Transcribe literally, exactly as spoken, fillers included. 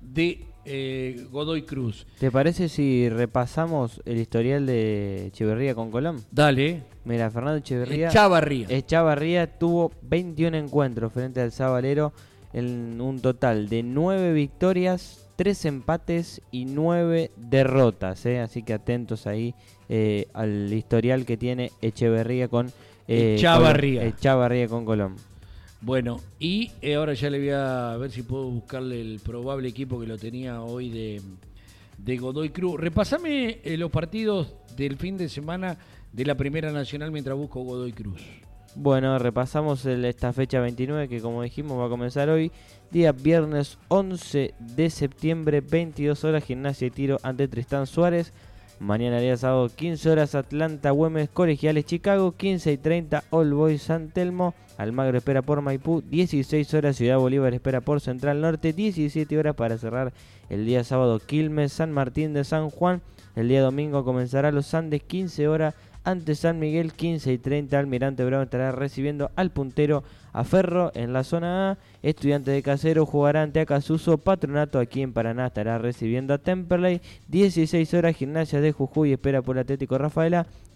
de eh, Godoy Cruz. ¿Te parece si repasamos el historial de Echeverría con Colón? Dale. Mira, Fernando Echeverría... Echavarría. Echavarría tuvo veintiún encuentros frente al Sabalero en un total de nueve victorias, tres empates y nueve derrotas, ¿eh? Así que atentos ahí eh, al historial que tiene Echeverría con eh, Echavarría. Colón, Echavarría con Colón. Bueno, y eh, ahora ya le voy a ver si puedo buscarle el probable equipo que lo tenía hoy de, de Godoy Cruz. Repásame eh, los partidos del fin de semana de la Primera Nacional mientras busco Godoy Cruz. Bueno, repasamos el, esta fecha veintinueve que, como dijimos, va a comenzar hoy. Día viernes once de septiembre, veintidós horas, Gimnasia y Tiro ante Tristán Suárez. Mañana día sábado, quince horas, Atlanta, Güemes, Colegiales, Chicago. quince y treinta, All Boys, San Telmo. Almagro espera por Maipú. dieciséis horas, Ciudad Bolívar espera por Central Norte. diecisiete horas para cerrar el día sábado, Quilmes, San Martín de San Juan. El día domingo comenzará Los Andes, quince horas, ante San Miguel. Quince y treinta, Almirante Brown estará recibiendo al puntero a Ferro en la zona A. Estudiantes de Casero jugará ante Acasuso. Patronato aquí en Paraná estará recibiendo a Temperley. dieciséis horas, Gimnasia de Jujuy espera por Atlético Rafaela.